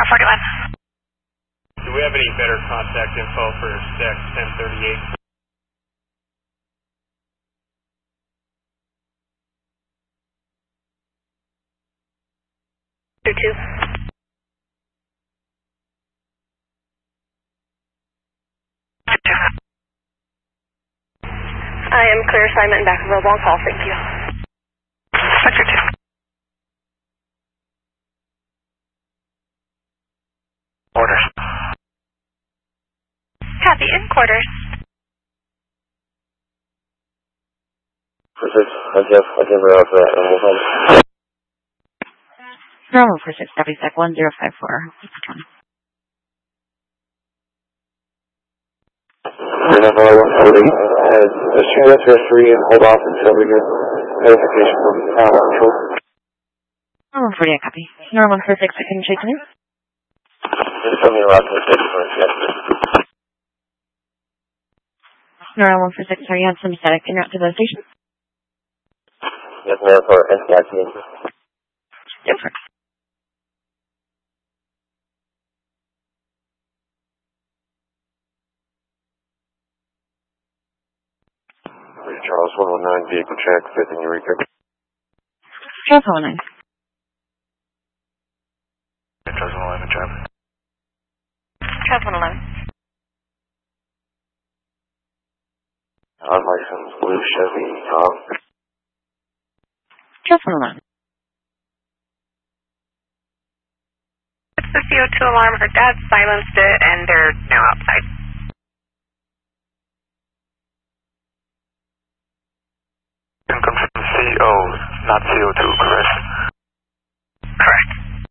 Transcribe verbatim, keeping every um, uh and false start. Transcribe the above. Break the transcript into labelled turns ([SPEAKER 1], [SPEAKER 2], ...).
[SPEAKER 1] forty-one.
[SPEAKER 2] Do we have any better contact info for Deck ten thirty-eight?
[SPEAKER 1] Two two. I am clear assignment and back available on call, thank you.
[SPEAKER 3] Sector two. Orders.
[SPEAKER 1] Copy, in quarters.
[SPEAKER 4] For six, I guess, I can verify for that, and we'll come.
[SPEAKER 5] Bravo for six, copy, sec one zero five four.
[SPEAKER 4] Number one forty, as a transfer three and hold off until we get notification from power control.
[SPEAKER 5] one forty, I copy. Number one four six, I can check in.
[SPEAKER 4] Just tell me around to the station for a second.
[SPEAKER 5] Number one four six, sorry, you have some static en route to the station?
[SPEAKER 4] Yes, ma'am, for S C I T.
[SPEAKER 5] Yes, sir.
[SPEAKER 4] Charles one one nine, vehicle check, fifth in Eureka.
[SPEAKER 5] Charles one one nine.
[SPEAKER 3] Charles one eleven, driver.
[SPEAKER 1] Charles one eleven.
[SPEAKER 4] Unlicensed blue Chevy, Tom.
[SPEAKER 5] Charles one eleven.
[SPEAKER 1] It's the C O two alarm. Her dad silenced it and they're now outside.
[SPEAKER 3] Can confirm C O, not C O two, correct?